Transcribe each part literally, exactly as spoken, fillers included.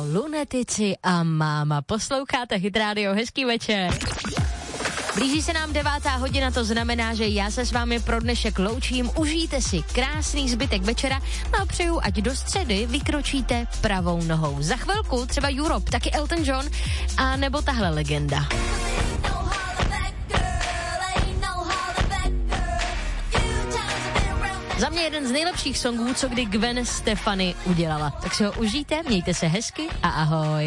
Lunetici a máma. Posloucháte Hit Radio, hezký večer. Blíží se nám devátá hodina, to znamená, že já se s vámi pro dnešek loučím. Užijte si krásný zbytek večera, no a přeju, ať do středy vykročíte pravou nohou. Za chvilku třeba Europe, taky Elton John a nebo tahle legenda. Za mě jeden z nejlepších songů, co kdy Gwen Stefani udělala. Tak si ho užijte, mějte se hezky a ahoj.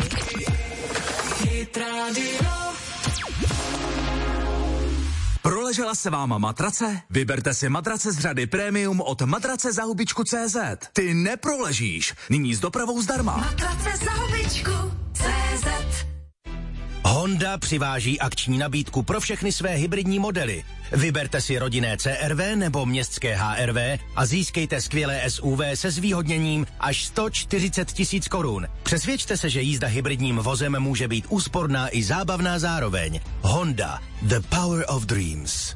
Proležela se váma matrace? Vyberte si matrace z řady Premium od matrace za hubičku tečka cé zet. Ty neproležíš. Nyní s dopravou zdarma. Matrace za hubičku tečka cé zet. Honda přiváží akční nabídku pro všechny své hybridní modely. Vyberte si rodinné cé er vé nebo městské há er vé a získejte skvělé es ú vé se zvýhodněním až sto čtyřicet tisíc korun. Přesvědčte se, že jízda hybridním vozem může být úsporná i zábavná zároveň. Honda, the power of dreams.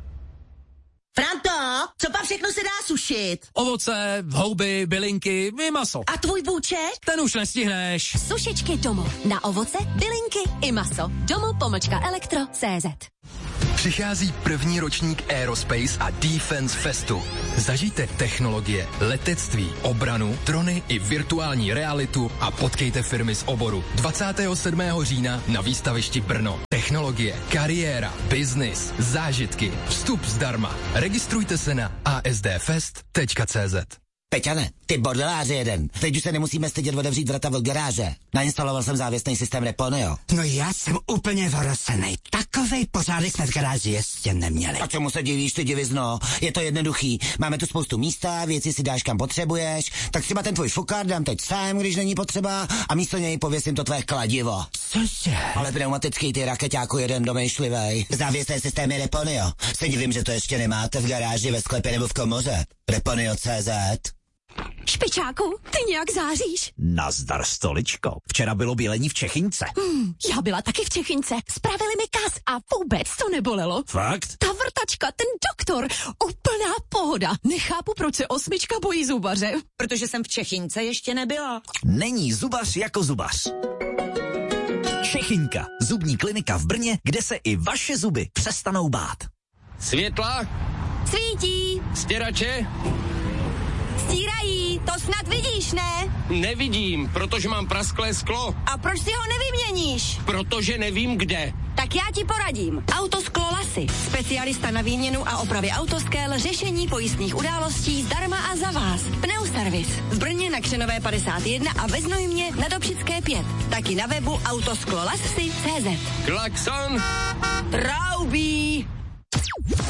Franto, co pak všechno se dá sušit? Ovoce, houby, bylinky i maso. A tvůj bůček? Ten už nestihneš. Sušičky Domo. Na ovoce, bylinky i maso. Domo pomlčka elektro tečka cé zet. Přichází první ročník Aerospace a Defense Festu. Zažijte technologie, letectví, obranu, drony i virtuální realitu a potkejte firmy z oboru. dvacátého sedmého října na výstavišti Brno. Technologie, kariéra, biznis, zážitky, vstup zdarma. Registrujte se na a es dé fest tečka cé zet. Peťane, ty bordeláři jeden. Teď už se nemusíme stydět otevřít vrata od garáže. Nainstaloval jsem závěsný systém Reponeo. No já jsem úplně vorosenej. Takovej pořádek jsme v garáži ještě neměli. A čemu se divíš, ty divizno? Je to jednoduchý. Máme tu spoustu místa, věci si dáš kam potřebuješ, tak třeba ten tvůj fukár dám teď sem, když není potřeba, a místo něj pověsím to tvé kladivo. Cože? Ale pneumatický ty rakeťáku jeden domýšlivej. Závěsné systémy Reponeo. Se divím, že to ještě nemáte v garáži, ve sklepě nebo v komoře. Reponeo tečka cé zet. Špičáku, ty nějak záříš. Nazdar, stoličko. Včera bylo bělení v Čechynce. Hmm, já byla taky v Čechynce. Spravili mi kas a vůbec to nebolelo. Fakt? Ta vrtačka, ten doktor, úplná pohoda. Nechápu, proč se osmička bojí zubaře. Protože jsem v Čechynce ještě nebyla. Není zubař jako zubař. Čechynka, zubní klinika v Brně, kde se i vaše zuby přestanou bát. Světla? Svítí. Stěrače? Stírají, to snad vidíš, ne? Nevidím, protože mám prasklé sklo. A proč si ho nevyměníš? Protože nevím kde. Tak já ti poradím. Autosklo Lasy. Specialista na výměnu a opravy autoskel, řešení pojistných událostí zdarma a za vás. Pneuservis. V Brně na Křenové padesát jedna a ve Znojmě na Dobšické pět. Taky na webu autosklolasy tečka cé zet. Klakson. Traubí.